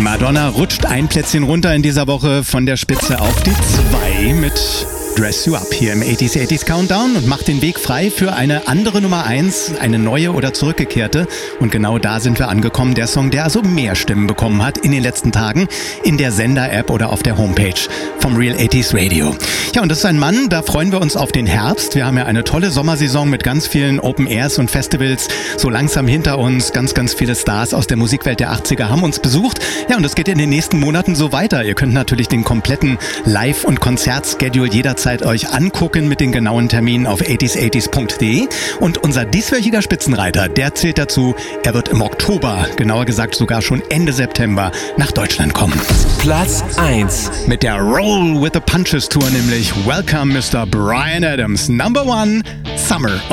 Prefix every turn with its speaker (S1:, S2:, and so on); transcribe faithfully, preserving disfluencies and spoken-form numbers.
S1: Madonna rutscht ein Plätzchen runter in dieser Woche von der Spitze auf die zwei mit Dress You Up hier im achtziger achtziger Countdown und macht den Weg frei für eine andere Nummer eins, eine neue oder zurückgekehrte. Und genau da sind wir angekommen. Der Song, der also mehr Stimmen bekommen hat in den letzten Tagen in der Sender-App oder auf der Homepage vom Real achtziger Radio. Ja, und das ist ein Mann, da freuen wir uns auf den Herbst. Wir haben ja eine tolle Sommersaison mit ganz vielen Open Airs und Festivals so langsam hinter uns. Ganz, ganz viele Stars aus der Musikwelt der achtziger haben uns besucht. Ja, und das geht in den nächsten Monaten so weiter. Ihr könnt natürlich den kompletten Live- und Konzertschedule jederzeit euch angucken mit den genauen Terminen auf achtziger achtziger punkt de. Und unser dieswöchiger Spitzenreiter, der zählt dazu, er wird im Oktober, genauer gesagt sogar schon Ende September, nach Deutschland kommen.
S2: Platz eins.
S1: Mit der Roll with the Punches Tour nämlich Welcome Mister Bryan Adams, Number One, Summer